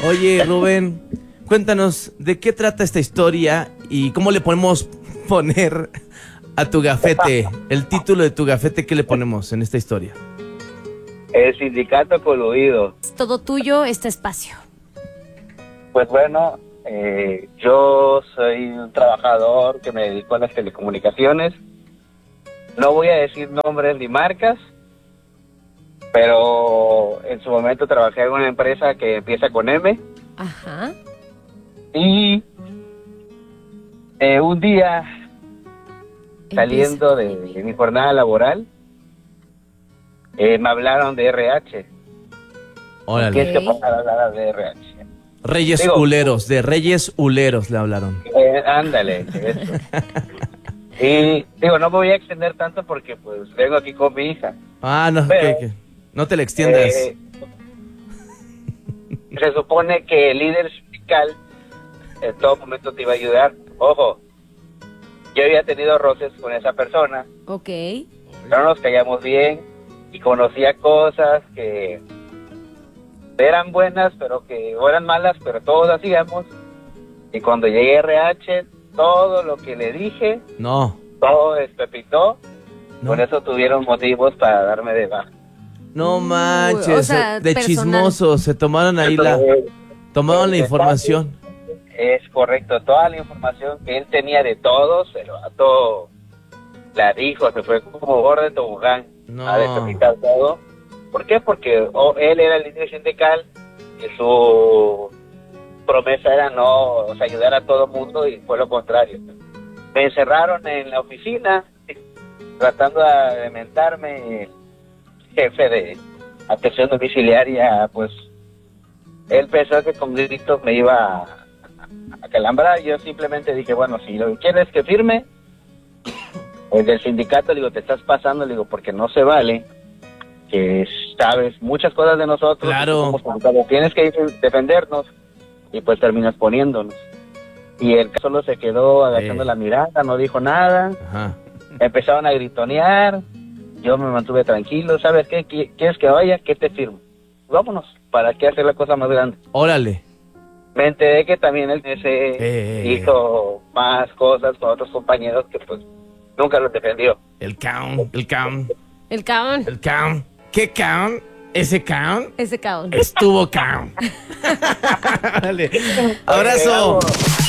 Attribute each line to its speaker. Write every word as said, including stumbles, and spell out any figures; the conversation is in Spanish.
Speaker 1: Oye, Rubén, cuéntanos, ¿de qué trata esta historia y cómo le podemos poner a tu gafete? El título de tu gafete, ¿qué le ponemos en esta historia?
Speaker 2: El sindicato coludido.
Speaker 3: Es todo tuyo este espacio.
Speaker 2: Pues bueno, eh, yo soy un trabajador que me dedico a las telecomunicaciones. No voy a decir nombres ni marcas, pero en su momento trabajé en una empresa que empieza con M.
Speaker 3: Ajá.
Speaker 2: Y eh, un día, saliendo de, de mi jornada laboral, eh, me hablaron de R H.
Speaker 1: Órale.
Speaker 2: ¿Qué es que para hablar de R H?
Speaker 1: Reyes
Speaker 2: Digo,
Speaker 1: Huleros, de Reyes Huleros le hablaron.
Speaker 2: Eh, ándale, eso. Y digo, no me voy a extender tanto porque pues vengo aquí con mi hija.
Speaker 1: Ah, no,
Speaker 2: Pero,
Speaker 1: que, que no te le extiendas.
Speaker 2: Eh, se supone que el líder sindical en todo momento te iba a ayudar. Ojo, yo había tenido roces con esa persona,
Speaker 3: Ok.
Speaker 2: no nos callamos bien y conocía cosas que eran buenas, pero que o eran malas, pero todos hacíamos. Y cuando llegué a R H, todo lo que le dije,
Speaker 1: No,
Speaker 2: todo despepitó.
Speaker 1: no,
Speaker 2: Por eso tuvieron motivos para darme de baja.
Speaker 1: no manches,
Speaker 3: Uy, o sea,
Speaker 1: de
Speaker 3: personal.
Speaker 1: chismosos, se tomaron ahí la, tomaron la información.
Speaker 2: Es correcto, toda la información que él tenía de todos, el vato la dijo, se fue como gordo de tobogán
Speaker 1: No.
Speaker 2: a despepitar todo. ¿Por qué? Porque oh, él era el líder sindical y su promesa era no, o sea, ayudar a todo mundo y fue lo contrario. Me encerraron en la oficina tratando de mentarme, el jefe de atención domiciliaria, pues él pensó que con gritos me iba a, a calambrar. Yo simplemente dije, bueno, si lo que quieres que firme, pues del sindicato, le digo, te estás pasando, le digo, porque no se vale que sabes muchas cosas de nosotros.
Speaker 1: Claro.
Speaker 2: Como tienes que defendernos y pues terminas poniéndonos. Y el solo se quedó agachando
Speaker 1: Eh.
Speaker 2: la mirada, no dijo nada.
Speaker 1: Ajá.
Speaker 2: Empezaron a gritonear, yo me mantuve tranquilo. ¿Sabes qué? ¿Qui- ¿Quieres que vaya? ¿Qué te firmo? Vámonos, ¿para qué hacer la cosa más grande?
Speaker 1: Órale.
Speaker 2: Me enteré que también él ese
Speaker 1: Eh.
Speaker 2: hizo más cosas con otros compañeros que pues nunca los defendió.
Speaker 1: El caón, el caón,
Speaker 3: El caón.
Speaker 1: el caón. ¿Qué caón? ¿Ese caón?
Speaker 3: Ese caón.
Speaker 1: Estuvo caón. Dale. Abrazo.
Speaker 2: Oye,